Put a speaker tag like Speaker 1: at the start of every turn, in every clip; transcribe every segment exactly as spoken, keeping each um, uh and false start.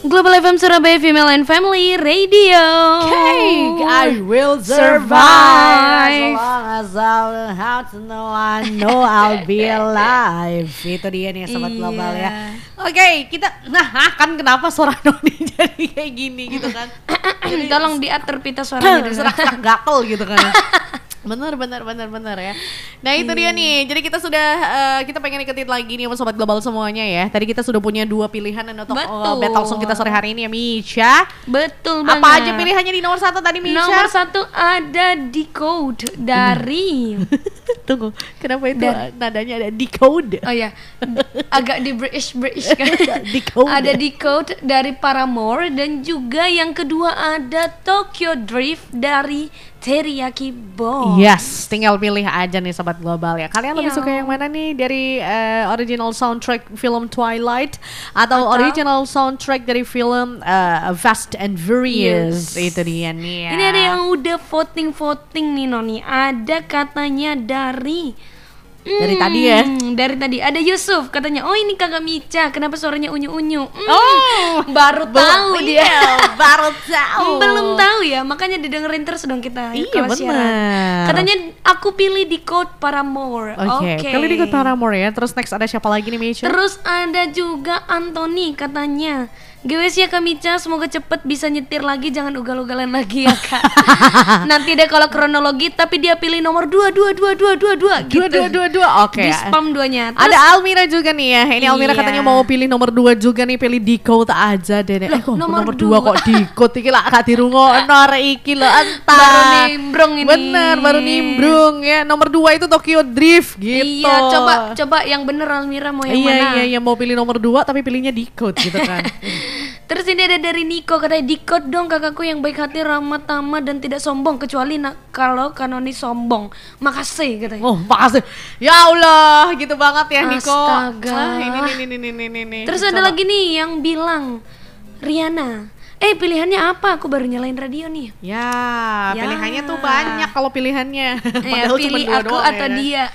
Speaker 1: Global F M Surabaya Female and Family Radio.
Speaker 2: Okay, I will survive as long as I will have to know I know I'll be alive. Itu dia nih sobat
Speaker 1: Iya.
Speaker 2: global ya. Oke, okay, kita nah kan kenapa suara Noni jadi kayak gini gitu kan? Jadi,
Speaker 1: Tolong diatur pita suaranya dulu.
Speaker 2: serak-serak gakel gitu kan. Bener bener bener bener ya. Nah itu dia nih. Jadi kita sudah uh, kita pengen iketin lagi nih sama sobat global semuanya ya. Tadi kita sudah punya dua pilihan untuk uh, battle song kita sore hari ini ya Misha.
Speaker 1: Betul banget.
Speaker 2: Apa aja pilihannya di nomor satu tadi Misha?
Speaker 1: Nomor satu ada Decode dari
Speaker 2: Tunggu, kenapa itu
Speaker 1: Dan-
Speaker 2: nadanya ada decode?
Speaker 1: Oh ya, agak di British British kan.
Speaker 2: Decode.
Speaker 1: Ada Decode dari Paramore dan juga yang kedua ada Tokyo Drift dari Teriyaki Boy.
Speaker 2: Yes, tinggal pilih aja nih sobat global ya. Kalian lebih
Speaker 1: Iya.
Speaker 2: suka yang mana nih dari uh, original soundtrack film Twilight atau,
Speaker 1: Atau-
Speaker 2: original soundtrack dari film uh, Fast and Furious?
Speaker 1: Yes.
Speaker 2: Itu dia nih ya.
Speaker 1: Ini ada yang udah voting-voting nih Noni. Ada katanya dari
Speaker 2: Dari tadi ya?
Speaker 1: Dari tadi ada Yusuf katanya, oh ini kakak Mica, kenapa suaranya unyu-unyu? Hmm,
Speaker 2: Oh,
Speaker 1: baru tahu
Speaker 2: Belum-
Speaker 1: dia.
Speaker 2: iya, baru tahu.
Speaker 1: Belum tahu ya, makanya didengerin terus dong kita
Speaker 2: Iya,
Speaker 1: kalau siaran.
Speaker 2: benar.
Speaker 1: Katanya aku pilih Decode Paramore.
Speaker 2: Oke,
Speaker 1: Oke.
Speaker 2: kali ini ikut Paramore ya. Terus next ada siapa lagi nih Misha?
Speaker 1: Terus ada juga Anthony katanya, G W S ya Kak Mica, semoga cepet bisa nyetir lagi, jangan ugal-ugalan lagi ya Kak. Nanti deh kalau kronologi, tapi dia pilih nomor dua dua dua dua dua dua gitu.
Speaker 2: Dua, dua, dua, dua. Oke.
Speaker 1: Di spam duanya. Terus,
Speaker 2: Ada Almira juga nih ya. Ini Almira
Speaker 1: Iya.
Speaker 2: katanya mau pilih nomor dua juga nih, pilih Decode aja deh.
Speaker 1: Loh,
Speaker 2: Eh, kok
Speaker 1: nomor
Speaker 2: nomor dua
Speaker 1: dua.
Speaker 2: kok Decode iki lah gak dirungokno arek iki lho entah.
Speaker 1: Baru nimbrung ini.
Speaker 2: Bener, baru nimbrung ya. Nomor dua itu Tokyo Drift gitu.
Speaker 1: Iya, coba coba yang bener Almira mau yang
Speaker 2: Iya,
Speaker 1: mana?
Speaker 2: iya, iya, mau pilih nomor dua tapi pilihnya Decode gitu kan.
Speaker 1: Terus ini ada dari Niko katanya, Decode dong kakakku yang baik hati, ramah tamah dan tidak sombong, kecuali nak kalau Kanoni sombong. Makasih katanya.
Speaker 2: Oh, makasih. Ya Allah, gitu banget ya Niko.
Speaker 1: Astaga.
Speaker 2: Ah, ini nih nih nih nih nih nih.
Speaker 1: Terus ada lagi nih yang bilang Riana. Eh pilihannya apa? Aku baru nyalain radio nih.
Speaker 2: Ya,
Speaker 1: Ya.
Speaker 2: pilihannya tuh banyak kalau pilihannya.
Speaker 1: Eh,
Speaker 2: Padahal cuma
Speaker 1: pilih
Speaker 2: dua
Speaker 1: aku
Speaker 2: doang
Speaker 1: atau
Speaker 2: ya.
Speaker 1: dia.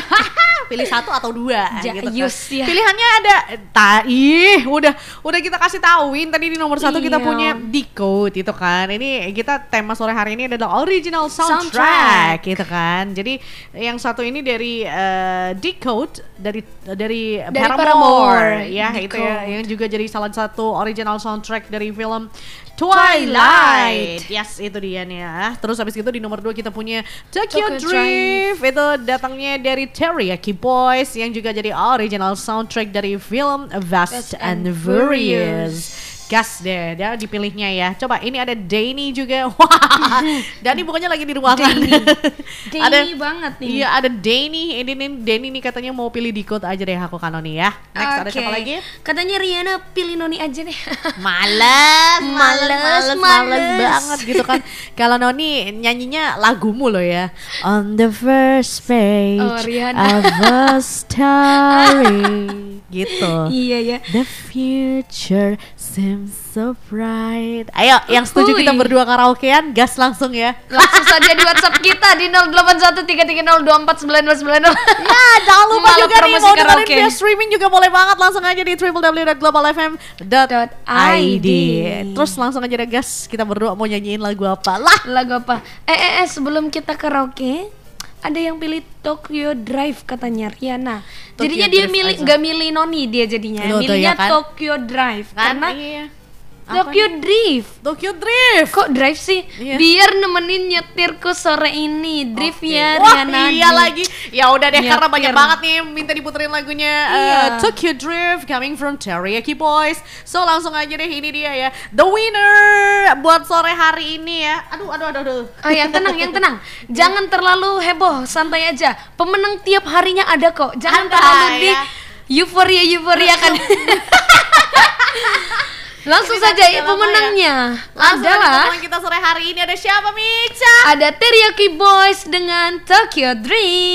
Speaker 2: Pilih satu atau dua
Speaker 1: Ja-
Speaker 2: gitu kan.
Speaker 1: yus, ya.
Speaker 2: Pilihannya ada ta ih udah udah kita kasih tauin tadi di nomor satu kita
Speaker 1: Iya.
Speaker 2: punya Decode itu kan. Ini kita tema sore hari ini adalah original soundtrack,
Speaker 1: Soundtrack.
Speaker 2: gitu kan. Jadi yang satu ini dari eh, Decode dari dari,
Speaker 1: Dari
Speaker 2: Paramore,
Speaker 1: Paramore,
Speaker 2: ya itu ya
Speaker 1: Decode.
Speaker 2: yang juga jadi salah satu original soundtrack dari film
Speaker 1: Twilight.
Speaker 2: Twilight. Yes, itu dia nih ya. Terus habis itu di nomor dua kita punya Tokyo
Speaker 1: Tokyo
Speaker 2: Drift. Itu datangnya dari Teriyaki Boys yang juga jadi original soundtrack dari film Fast
Speaker 1: Fast
Speaker 2: and
Speaker 1: and
Speaker 2: Furious. Gas deh, dia dipilihnya ya. Coba ini ada Danny juga. Wah, Danny bukannya lagi di ruangan.
Speaker 1: Danny.
Speaker 2: ada
Speaker 1: Danny banget nih.
Speaker 2: Iya, ada Danny. Ini nih Danny nih katanya mau pilih Decode aja deh aku Kanoni ya. Next ada
Speaker 1: Oke.
Speaker 2: siapa lagi?
Speaker 1: Katanya Riana pilih Noni aja deh.
Speaker 2: Males,
Speaker 1: Males,
Speaker 2: males, males,
Speaker 1: males.
Speaker 2: banget gitu kan. Kalau Noni nyanyinya lagumu loh ya. On the first page
Speaker 1: Oh, Rihanna.
Speaker 2: of a story, gitu.
Speaker 1: Iya ya.
Speaker 2: The future seems so bright. Ayo, yang setuju
Speaker 1: Hui.
Speaker 2: kita berdua karaokean, gas langsung ya.
Speaker 1: Langsung saja di WhatsApp kita di nol delapan satu tiga tiga nol dua empat sembilan nol sembilan nol.
Speaker 2: Ya, jangan lupa
Speaker 1: Malah
Speaker 2: juga nih
Speaker 1: promosi
Speaker 2: mau dengerin
Speaker 1: karaoke.
Speaker 2: via streaming juga boleh banget, langsung aja di w w w dot global f m dot i d. Terus langsung aja deh gas, kita berdua mau nyanyiin lagu apa lah.
Speaker 1: Lagu apa? Eh, eh, eh, sebelum kita karaoke, ada yang pilih Tokyo Drive katanya Riana.
Speaker 2: Tokyo
Speaker 1: Jadinya dia
Speaker 2: Drive
Speaker 1: milih
Speaker 2: aja.
Speaker 1: nggak milih Noni dia jadinya.
Speaker 2: Tuh, tuh,
Speaker 1: Milihnya
Speaker 2: ya kan?
Speaker 1: Tokyo Drive
Speaker 2: Kan?
Speaker 1: karena
Speaker 2: Iya. Apa
Speaker 1: Tokyo
Speaker 2: nih?
Speaker 1: Drift.
Speaker 2: Tokyo Drift.
Speaker 1: Kok drive sih?
Speaker 2: Iya.
Speaker 1: Biar nemenin nyetirku sore ini. Drift
Speaker 2: Oke.
Speaker 1: ya
Speaker 2: Wah,
Speaker 1: Riana.
Speaker 2: iya lagi. Ya udah deh, karena
Speaker 1: Nyetir.
Speaker 2: banyak banget nih yang minta diputerin lagunya
Speaker 1: Iya.
Speaker 2: uh, Tokyo Drift coming from Teriyaki Boys. So langsung aja deh, ini dia ya, the winner buat sore hari ini ya. Aduh, aduh, aduh, aduh.
Speaker 1: Oh yang tenang, yang tenang. Jangan terlalu heboh, santai aja. Pemenang tiap harinya ada kok. Jangan
Speaker 2: Ada,
Speaker 1: terlalu di
Speaker 2: ya.
Speaker 1: euforia euforia kan. Langsung
Speaker 2: Ini
Speaker 1: saja
Speaker 2: nanti
Speaker 1: ya
Speaker 2: lama
Speaker 1: pemenangnya
Speaker 2: Langsung aja
Speaker 1: adalah
Speaker 2: teman kita sore hari ini ada siapa, Mica?
Speaker 1: ada Teriyaki Boys dengan Tokyo Dream.